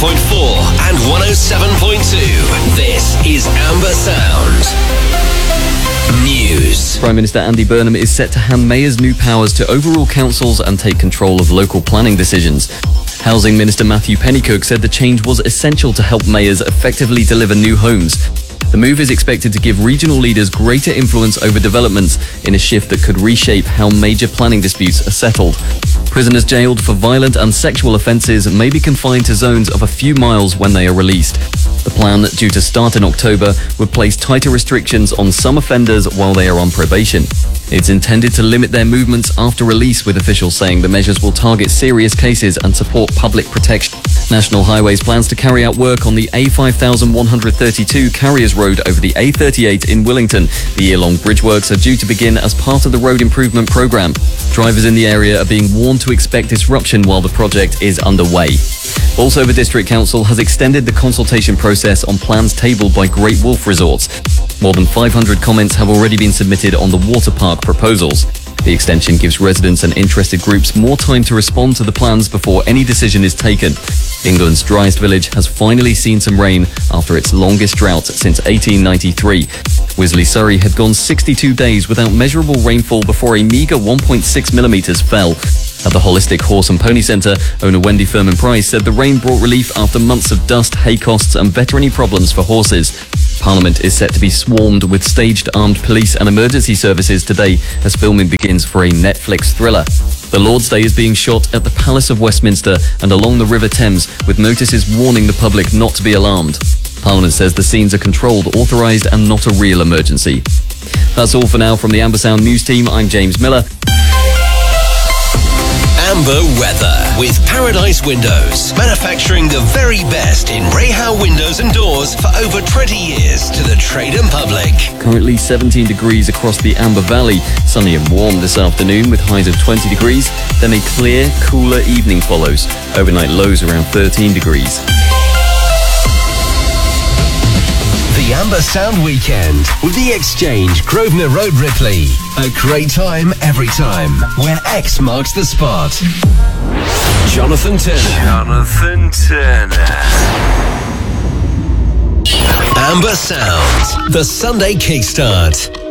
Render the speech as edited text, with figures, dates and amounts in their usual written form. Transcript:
and 107.2. This is Amber Sound News. Prime Minister Andy Burnham is set to hand mayors new powers to overrule councils and take control of local planning decisions. Housing Minister Matthew Pennycook said the change was essential to help mayors effectively deliver new homes. The move is expected to give regional leaders greater influence over developments in a shift that could reshape how major planning disputes are settled. Prisoners jailed for violent and sexual offences may be confined to zones of a few miles when they are released. The plan, due to start in October, would place tighter restrictions on some offenders while they are on probation. It's intended to limit their movements after release, with officials saying the measures will target serious cases and support public protection. National Highways plans to carry out work on the A5132 Carriers Road over the A38 in Willington. The year-long bridge works are due to begin as part of the road improvement programme. Drivers in the area are being warned to expect disruption while the project is underway. Bolsover District Council has extended the consultation process on plans tabled by Great Wolf Resorts. More than 500 comments have already been submitted on the water park proposals. The extension gives residents and interested groups more time to respond to the plans before any decision is taken. England's driest village has finally seen some rain after its longest drought since 1893. Wisley, Surrey had gone 62 days without measurable rainfall before a meagre 1.6 millimetres fell. At the Holistic Horse and Pony Centre, owner Wendy Furman Price said the rain brought relief after months of dust, hay costs and veterinary problems for horses. Parliament is set to be swarmed with staged armed police and emergency services today as filming begins for a Netflix thriller. The Lord's Day is being shot at the Palace of Westminster and along the River Thames, with notices warning the public not to be alarmed. Parliament says the scenes are controlled, authorised and not a real emergency. That's all for now from the Amber Sound News team. I'm James Miller. Amber weather with Paradise Windows, manufacturing the very best in Rahal windows and doors for over 20 years to the trade and public. Currently 17 degrees across the Amber Valley. Sunny and warm this afternoon with highs of 20 degrees. Then a clear, cooler evening follows. Overnight lows around 13 degrees. The Amber Sound Weekend with The Exchange, Grosvenor Road, Ripley. A great time every time, where X marks the spot. Jonathan Turner. Amber Sound, the Sunday Kickstart.